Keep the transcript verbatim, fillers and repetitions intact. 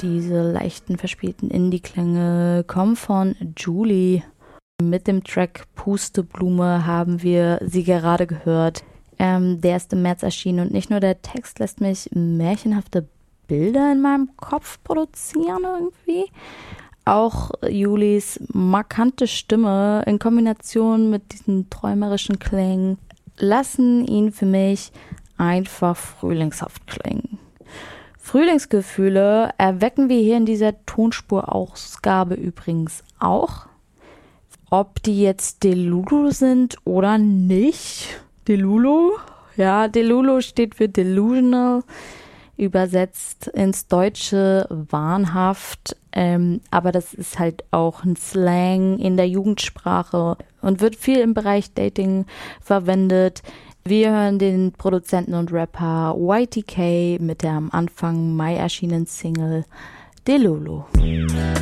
Diese leichten, verspielten Indie-Klänge kommen von Julie. Mit dem Track Pusteblume haben wir sie gerade gehört. Ähm, der ist im März erschienen und nicht nur der Text lässt mich märchenhafte Bilder in meinem Kopf produzieren irgendwie. Auch Julis markante Stimme in Kombination mit diesen träumerischen Klängen lassen ihn für mich einfach frühlingshaft klingen. Frühlingsgefühle erwecken wir hier in dieser Tonspurausgabe übrigens auch. Ob die jetzt Delulu sind oder nicht. Delulu? Ja, Delulu steht für delusional, übersetzt ins Deutsche wahnhaft. Ähm, aber das ist halt auch ein Slang in der Jugendsprache und wird viel im Bereich Dating verwendet. Wir hören den Produzenten und Rapper Y T K mit der am Anfang Mai erschienenen Single Delulu.